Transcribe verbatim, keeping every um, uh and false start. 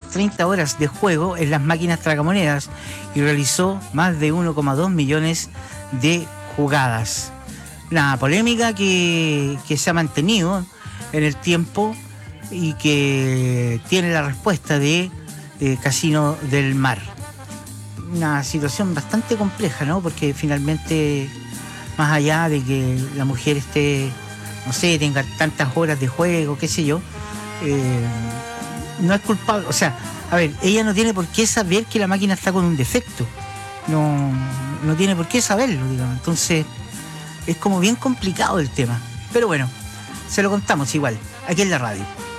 treinta horas de juego en las máquinas tragamonedas y realizó más de uno coma dos millones de jugadas. Una polémica que, que se ha mantenido en el tiempo y que tiene la respuesta de, de Casino del Mar. Una situación bastante compleja, ¿no? Porque finalmente, más allá de que la mujer esté, no sé, tenga tantas horas de juego, qué sé yo, eh, no es culpable. O sea, a ver, ella no tiene por qué saber que la máquina está con un defecto. No, no tiene por qué saberlo, digamos. Entonces, es como bien complicado el tema. Pero bueno, se lo contamos igual, aquí en la radio.